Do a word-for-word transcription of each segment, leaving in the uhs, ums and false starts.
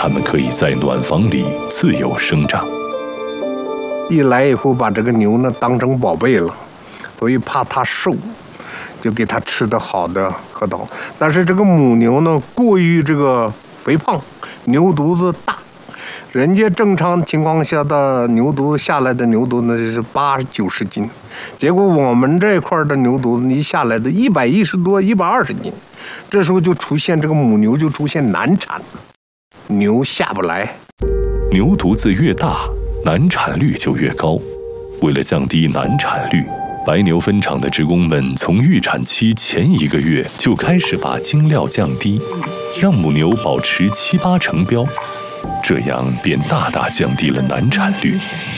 它们可以在暖房里自由生长。 一来以后把这个牛呢当成宝贝了，所以怕它瘦，就给它吃的好的喝的好。但是这个母牛呢过于这个肥胖，牛犊子大。人家正常情况下的牛犊下来的牛犊呢是八九十斤，结果我们这块的牛犊子一下来的一百一十多、一百二十斤，这时候就出现这个母牛就出现难产，牛下不来。 牛犊子越大，难产率就越高。为了降低难产率，白牛分场的职工们从预产期前一个月就开始把精料降低，让母牛保持七八成标。这样便大大降低了难产率。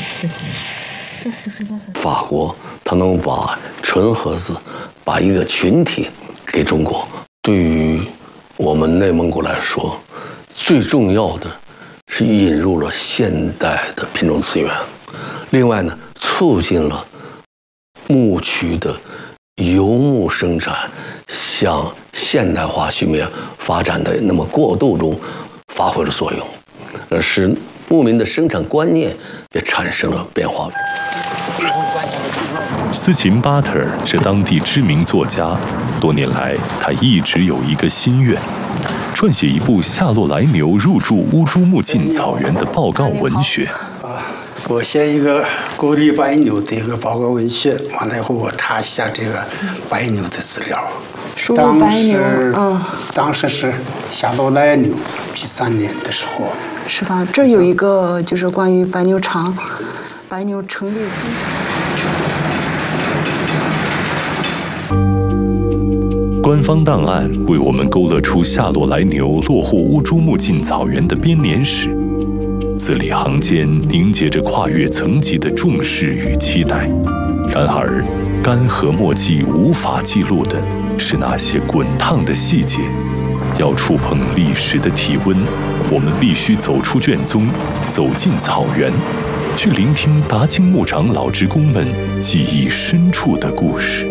法国它能把纯合资把一个群体给中国，对于我们内蒙古来说，最重要的是引入了现代的品种资源，另外呢，促进了牧区的游牧生产向现代化畜牧业发展的那么过渡中发挥了作用。呃，使牧民的生产观念也产生了变化。 斯琴巴特尔是当地知名作家，多年来他一直有一个心愿，撰写一部夏洛来牛入驻乌珠穆沁草原的报告文学。 我写一个鼓励白牛的一个报告文学，完了以后我查一下这个白牛的资料。 输入白牛，嗯， 当时是夏洛来牛第三年的时候。 是吧？这有一个就是关于白牛场，白牛成立。 官方档案为我们勾勒出夏洛来牛落户乌珠穆沁草原的编年史，字里行间凝结着跨越层级的重视与期待。然而，干涸墨迹无法记录的是那些滚烫的细节。要触碰历史的体温，我们必须走出卷宗，走进草原，去聆听达清牧场老职工们记忆深处的故事。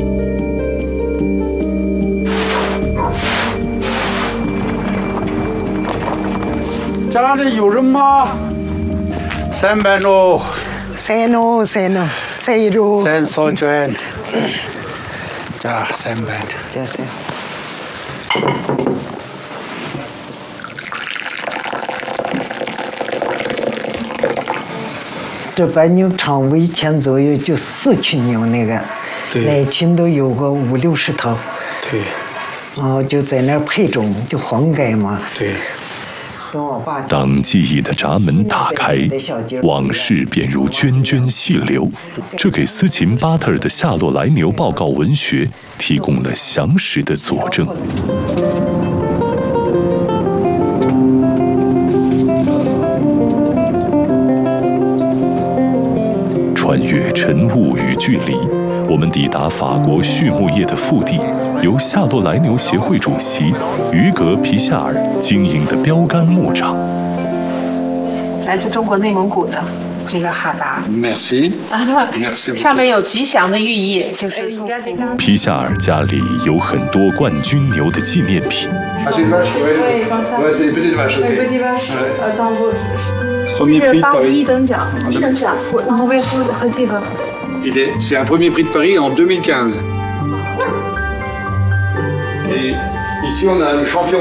家里有人吗？三百喽。 三喽，三喽，三一喽。 三少卷。加三百。 加三。这白牛场围前左右就四群牛，那个，每群都有个五六十头。 对。 然后就在那儿配种，就黄改嘛。 对。 当记忆的闸门打开，往事便如涓涓细流。这给斯琴巴特尔的夏洛来牛报告文学提供了详实的佐证。穿越晨雾与距离，我们抵达法国畜牧业的腹地，由夏洛来牛协会主席于格皮夏尔经营的标杆牧场。 来自中国内蒙古的这个哈达 ，Merci， Merci， 上面有吉祥的寓意，就是皮夏尔家里有很多冠军牛的纪念品。 是八五一等奖，一等奖，然后为夫和这个。 C'est un premier prix de Paris en deux mille quinze. Et ici on a le champion.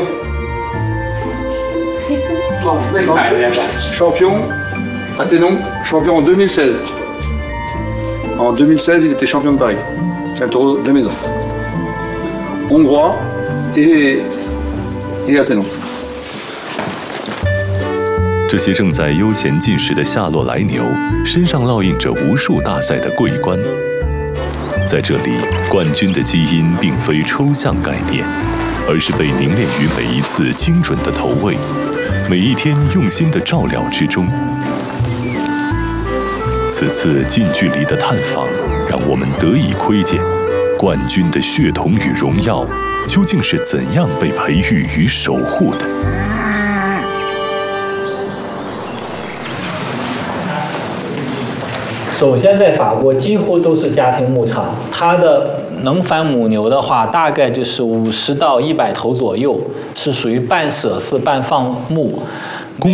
Champion, Athénon, champion en deux mille seize. En deux mille seize, il était champion de Paris. C'est un taureau de la maison. Hongrois et, et Athénon. 这些正在悠闲进食的夏洛来牛，身上烙印着无数大赛的桂冠。在这里，冠军的基因并非抽象概念，而是被凝练于每一次精准的投喂，每一天用心的照料之中。此次近距离的探访，让我们得以窥见冠军的血统与荣耀究竟是怎样被培育与守护的。 首先，在法国几乎都是家庭牧场，它的能繁母牛的话，大概就是五十到一百头左右，是属于半舍饲半放牧。